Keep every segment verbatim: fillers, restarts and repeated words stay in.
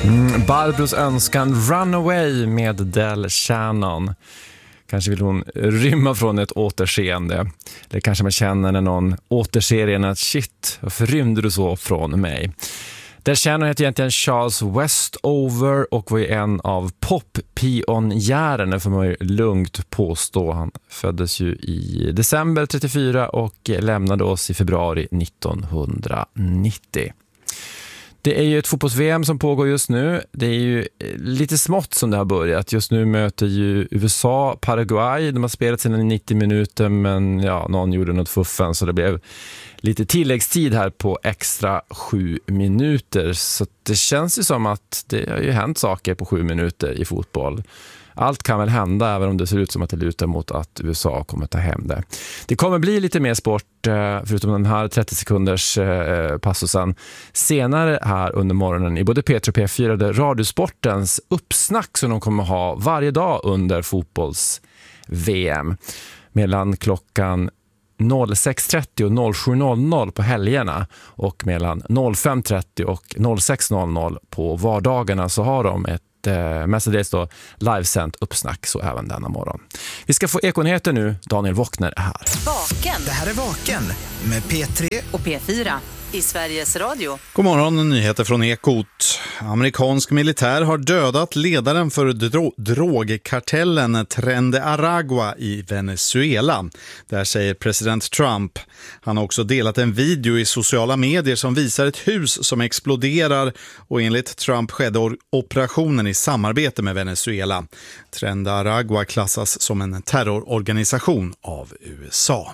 Mm, Barbros önskan Runaway med Del Shannon. Kanske vill hon rymma från ett återseende. Eller kanske man känner när någon återser en att shit, varför rymde du så från mig? Del Shannon heter egentligen Charles Westover och var ju en av pop-pionjärerna, får man ju lugnt påstå. Han föddes ju i december trettiofyra och lämnade oss i februari nittonhundranittio. Det är ju ett fotbolls-V M som pågår just nu. Det är ju lite smått som det har börjat. Just nu möter ju U S A Paraguay. De har spelat sina nittio minuter, men ja, någon gjorde något fuffen så det blev lite tilläggstid här på extra sju minuter. Så det känns ju som att det har ju hänt saker på sju minuter i fotboll. Allt kan väl hända, även om det ser ut som att det lutar mot att U S A kommer ta hem det. Det kommer bli lite mer sport, förutom den här trettio sekunders passusen, senare här under morgonen i både P tre och P fyra, där Radiosportens uppsnack som de kommer ha varje dag under fotbolls-V M. Mellan klockan sex trettio och sju på helgerna och mellan fem trettio och sex på vardagarna så har de ett eh, mestadels då livesänt uppsnack, så även denna morgon. Vi ska få Ekonyheter nu. Daniel Wockner är här. Vaken. Det här är Vaken med P tre och P fyra i Sveriges Radio. God morgon, nyheter från Ekot. Amerikansk militär har dödat ledaren för dro- drogkartellen Tren Aragua i Venezuela. Där säger president Trump. Han har också delat en video i sociala medier som visar ett hus som exploderar, och enligt Trump skedde or- operationen i samarbete med Venezuela. Tren Aragua klassas som en terrororganisation av U S A.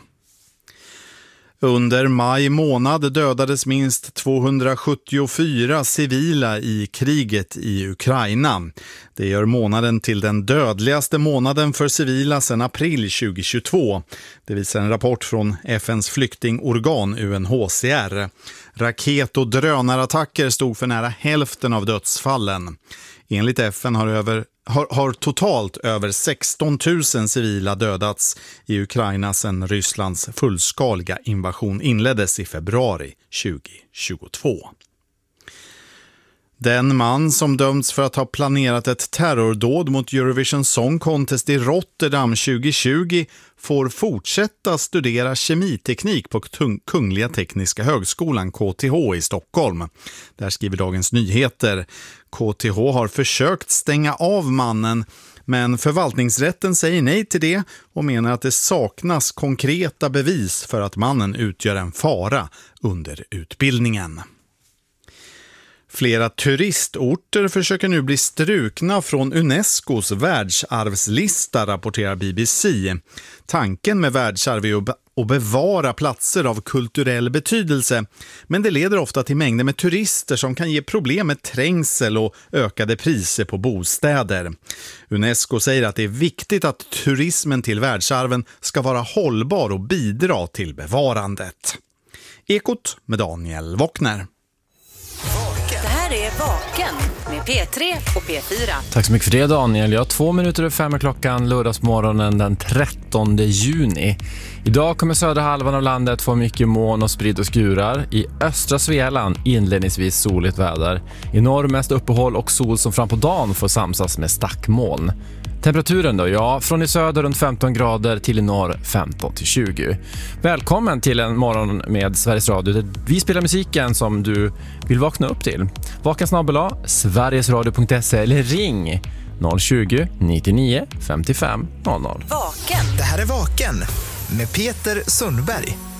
Under maj månad dödades minst tvåhundrasjuttiofyra civila i kriget i Ukraina. Det gör månaden till den dödligaste månaden för civila sedan april tjugohundratjugotvå. Det visar en rapport från F N:s flyktingorgan U N H C R. Raket- och drönarattacker stod för nära hälften av dödsfallen. Enligt F N har över Har, har totalt över sexton tusen civila dödats i Ukraina sedan Rysslands fullskaliga invasion inleddes i februari tjugohundratjugotvå. Den man som dömts för att ha planerat ett terrordåd mot Eurovision Song Contest i Rotterdam tjugohundratjugo får fortsätta studera kemiteknik på Kungliga Tekniska högskolan K T H i Stockholm. Där skriver Dagens Nyheter. K T H har försökt stänga av mannen, men förvaltningsrätten säger nej till det och menar att det saknas konkreta bevis för att mannen utgör en fara under utbildningen. Flera turistorter försöker nu bli strukna från Unescos världsarvslista, rapporterar B B C. Tanken med världsarv är att bevara platser av kulturell betydelse, men det leder ofta till mängder med turister som kan ge problem med trängsel och ökade priser på bostäder. Unesco säger att det är viktigt att turismen till världsarven ska vara hållbar och bidra till bevarandet. Ekot med Daniel Wockner. Det här är Vaken med P tre och P fyra. Tack så mycket för det, Daniel. Jag har två minuter och fem klockan lördagsmorgonen den trettonde juni. Idag kommer södra halvan av landet få mycket moln och sprid och skurar. I östra Svealand inledningsvis soligt väder. I norr mest uppehåll och sol som fram på dagen får samsas med stackmoln. Temperaturen då? Ja, från i söder runt femton grader till i norr femton till tjugo. Välkommen till en morgon med Sveriges Radio där vi spelar musiken som du vill vakna upp till. Vaken snabel a sverigesradio punkt se eller ring noll tjugo nittionio femtiofem noll noll. Vaken. Det här är Vaken med Peter Sundberg.